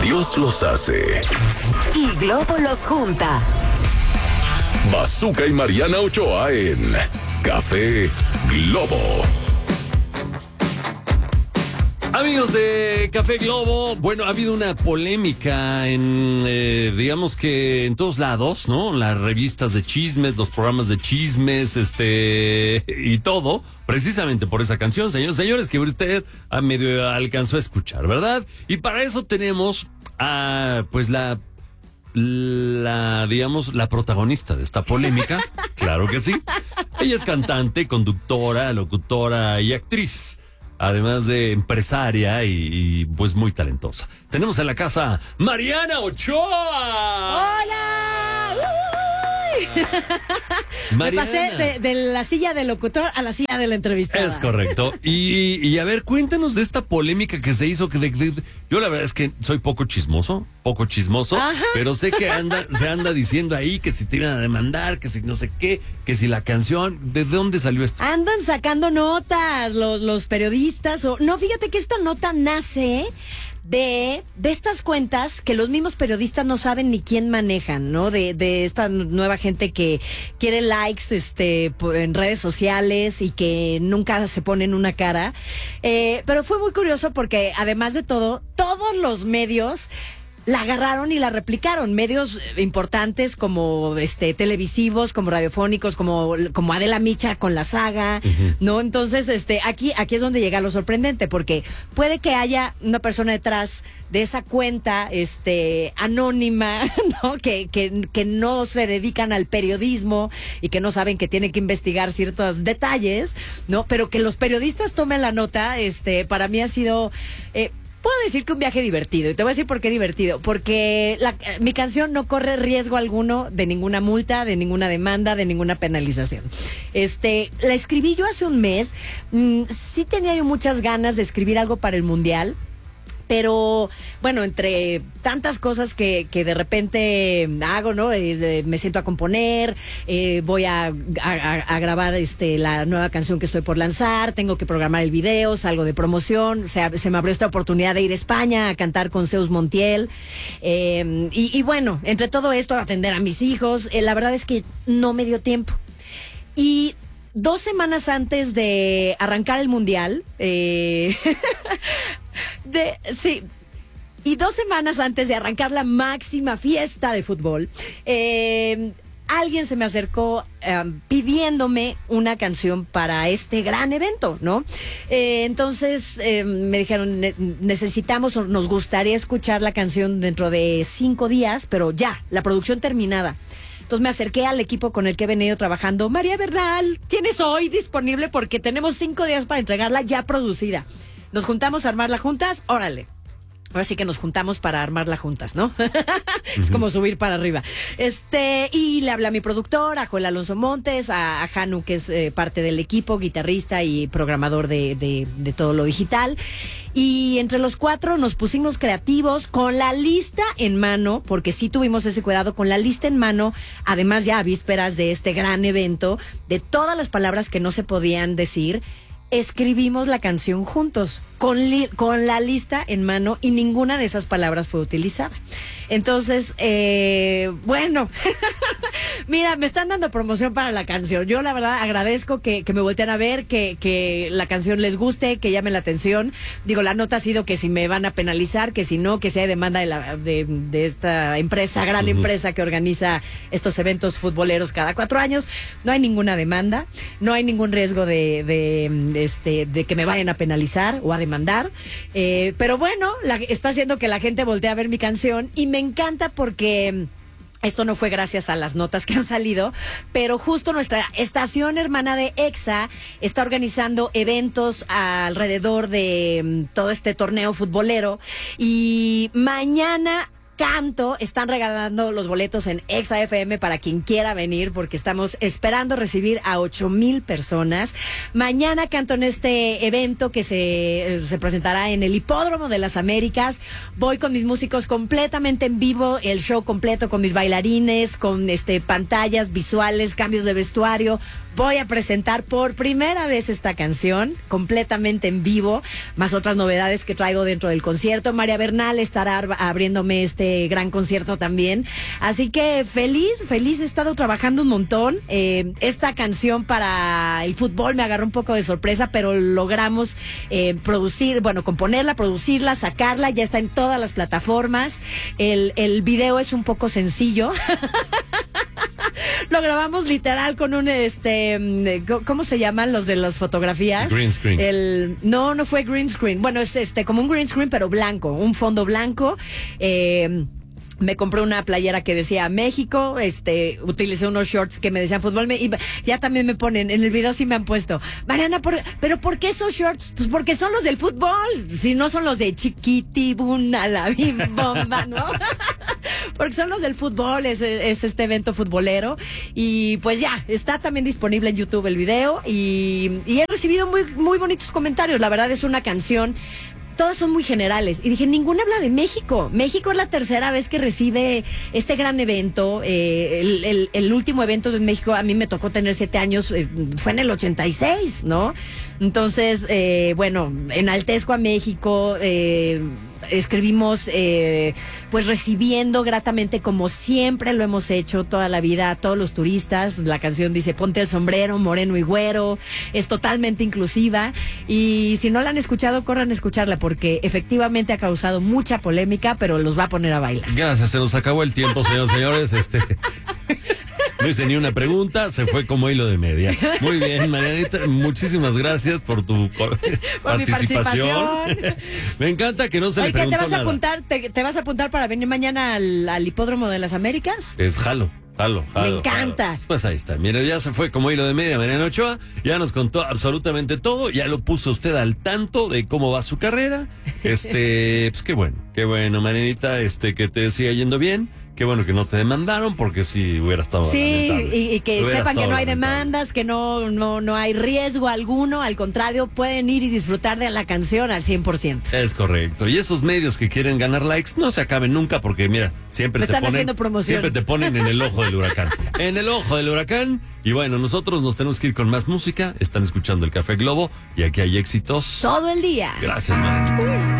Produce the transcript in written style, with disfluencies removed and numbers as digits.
Dios los hace y Globo los junta. Bazooka y Mariana Ochoa en Café Globo. Amigos de Café Globo, bueno, ha habido una polémica digamos que en todos lados, ¿no? Las revistas de chismes, los programas de chismes, y todo, precisamente por esa canción, señores, que usted medio alcanzó a escuchar, ¿verdad? Y para eso tenemos pues digamos, la protagonista de esta polémica, claro que sí. Ella es cantante, conductora, locutora y actriz. Además de empresaria y pues muy talentosa. Tenemos en la casa Mariana Ochoa. ¡Hola! Mariana. Me pasé de la silla del locutor a la silla de la entrevistada. Es correcto. Y a ver, cuéntanos de esta polémica que se hizo. Yo la verdad es que soy poco chismoso, Ajá. pero sé que se anda diciendo ahí que si te iban a demandar, que si no sé qué, que si la canción, ¿de dónde salió esto? Andan sacando notas los periodistas. No, fíjate que esta nota nace de estas cuentas que los mismos periodistas no saben ni quién manejan, ¿no? De esta nueva gente que quiere likes en redes sociales y que nunca se ponen una cara. Pero fue muy curioso porque además de todo, todos los medios la agarraron y la replicaron. Medios importantes como televisivos, como radiofónicos, como Adela Micha con La Saga, ¿no? Entonces, aquí es donde llega lo sorprendente, porque puede que haya una persona detrás de esa cuenta anónima, ¿no? Que no se dedican al periodismo y que no saben que tienen que investigar ciertos detalles, ¿no? Pero que los periodistas tomen la nota, para mí ha sido puedo decir que un viaje divertido, y te voy a decir por qué divertido, porque mi canción no corre riesgo alguno de ninguna multa, de ninguna demanda, de ninguna penalización. La escribí yo hace un mes. Sí tenía yo muchas ganas de escribir algo para el Mundial, pero bueno, entre tantas cosas que de repente hago, ¿no? Me siento a componer, voy a grabar la nueva canción que estoy por lanzar, tengo que programar el video, salgo de promoción, o sea, se me abrió esta oportunidad de ir a España a cantar con Zeus Montiel, y bueno, entre todo esto, atender a mis hijos, la verdad es que no me dio tiempo. Y 2 semanas antes de arrancar el Mundial, y 2 semanas antes de arrancar la máxima fiesta de fútbol, alguien se me acercó pidiéndome una canción para este gran evento, ¿no? Entonces me dijeron, necesitamos o nos gustaría escuchar la canción dentro de 5 días, pero ya, la producción terminada. Entonces me acerqué al equipo con el que he venido trabajando. María Bernal, ¿tienes hoy disponible? Porque tenemos 5 días para entregarla ya producida. Nos juntamos a armarla juntas, órale. Ahora sí que nos juntamos para armarla juntas, ¿no? Es como subir para arriba. Y le hablé a mi productor, a Joel Alonso Montes, a Janu, que es parte del equipo, guitarrista y programador de todo lo digital. Y entre los 4 nos pusimos creativos con la lista en mano, porque sí tuvimos ese cuidado, con la lista en mano, además ya a vísperas de este gran evento, de todas las palabras que no se podían decir. Escribimos la canción juntos, con la lista en mano, y ninguna de esas palabras fue utilizada. Entonces, bueno, mira, me están dando promoción para la canción. Yo la verdad agradezco que me volteen a ver, que la canción les guste, que llamen la atención. Digo, la nota ha sido que si me van a penalizar, que si no, que si hay demanda de esta empresa, gran empresa que organiza estos eventos futboleros cada 4 años. No hay ninguna demanda, no hay ningún riesgo de que me vayan a penalizar o a demandar, pero bueno, está haciendo que la gente voltee a ver mi canción, y me encanta porque esto no fue gracias a las notas que han salido, pero justo nuestra estación hermana de EXA está organizando eventos alrededor de todo este torneo futbolero, y mañana canto. Están regalando los boletos en Exa FM para quien quiera venir, porque estamos esperando recibir a 8,000 personas. Mañana canto en este evento que se presentará en el Hipódromo de las Américas. Voy con mis músicos completamente en vivo, el show completo con mis bailarines, con pantallas visuales, cambios de vestuario. Voy a presentar por primera vez esta canción completamente en vivo, más otras novedades que traigo dentro del concierto. María Bernal estará abriéndome este gran concierto también. Así que feliz, he estado trabajando un montón. Esta canción para el fútbol me agarró un poco de sorpresa, pero logramos componerla, producirla, sacarla. Ya está en todas las plataformas. El video es un poco sencillo. Lo grabamos literal con un ¿cómo se llaman los de las fotografías? Green screen. No fue green screen. Bueno, es como un green screen pero blanco, un fondo blanco. Me compré una playera que decía México, utilicé unos shorts que me decían fútbol, y ya también me ponen, en el video sí me han puesto, Mariana, ¿pero por qué esos shorts? Pues porque son los del fútbol, si no son los de Chiquitibuna, la bim bomba, ¿no? Porque son los del fútbol, es este evento futbolero, y pues ya, está también disponible en YouTube el video, y he recibido muy, muy bonitos comentarios. La verdad es una canción, todas son muy generales. Y dije, ninguna habla de México. México es la tercera vez que recibe este gran evento. El último evento de México, a mí me tocó tener 7 años, fue en el 86, ¿no? Entonces, enaltezco a México, escribimos pues recibiendo gratamente, como siempre lo hemos hecho toda la vida, a todos los turistas. La canción dice ponte el sombrero, moreno y güero, es totalmente inclusiva, y si no la han escuchado, corran a escucharla, porque efectivamente ha causado mucha polémica, pero los va a poner a bailar. Gracias, se nos acabó el tiempo, señores. No hice ni una pregunta, se fue como hilo de media. Muy bien, Marianita, muchísimas gracias por tu participación. Me encanta que no se le preguntó nada. ¿Te vas a apuntar para venir mañana al Hipódromo de las Américas? Es jalo. Me encanta. Jalo. Pues ahí está. Mira, ya se fue como hilo de media Mariana Ochoa. Ya nos contó absolutamente todo. Ya lo puso usted al tanto de cómo va su carrera. Pues qué bueno, Marianita, que te siga yendo bien. Qué bueno que no te demandaron, porque si hubiera estado lamentable. y que sepan que no hay demandas, que no hay riesgo alguno. Al contrario, pueden ir y disfrutar de la canción al 100%. Es correcto. Y esos medios que quieren ganar likes no se acaben nunca, porque mira, siempre te ponen en el ojo del huracán. En el ojo del huracán. Y bueno, nosotros nos tenemos que ir con más música. Están escuchando el Café Globo y aquí hay éxitos todo el día. Gracias, Mariana.